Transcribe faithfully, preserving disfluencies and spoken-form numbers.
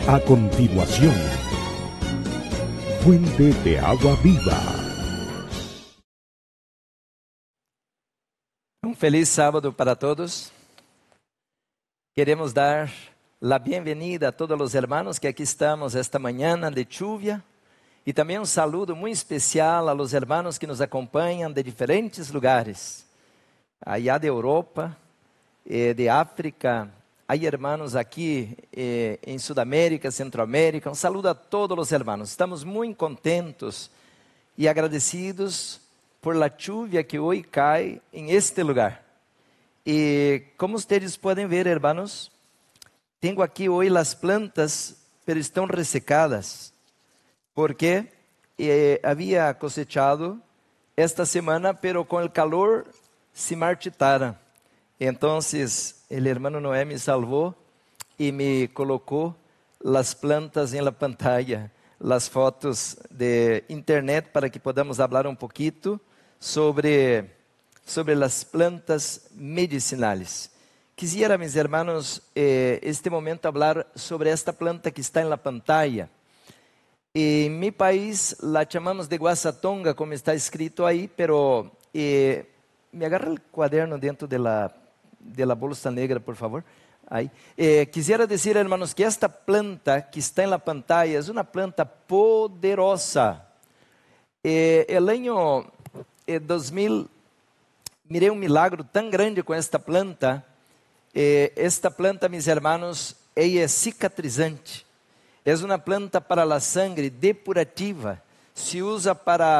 A continuación, Fuente de Agua Viva. Um feliz sábado para todos. Queremos dar a bem-vinda a todos os hermanos que aqui estamos esta manhã de lluvia e também um saludo muito especial a los hermanos que nos acompanham de diferentes lugares, allá de Europa, eh, de África. Há hermanos aqui eh, em Sudamérica, Centroamérica. Um saludo a todos os hermanos. Estamos muito contentos e agradecidos por la lluvia que hoje cai em este lugar. E como vocês podem ver, hermanos, tenho aqui hoje as plantas, pero estão ressecadas, porque eh, havia cosechado esta semana, pero com o calor se marchitaram. Então, o hermano Noé me salvou e me colocou as plantas em la pantalla, as fotos de internet, para que podamos falar um pouquinho sobre, sobre as plantas medicinais. Quisiera, mis hermanos, eh, este momento falar sobre esta planta que está em la pantalla. Em mi país la chamamos de guasatonga, como está escrito aí, pero eh, me agarra o quaderno dentro de la de la bolsa negra, por favor. Aí. Eh, quisiera dizer, hermanos, que esta planta que está em la pantalla é uma planta poderosa. Eh, el año eh, dois mil, mirei um milagro tão grande com esta planta. Eh, esta planta, mis hermanos, ella é cicatrizante. É uma planta para a sangre depurativa. Se usa para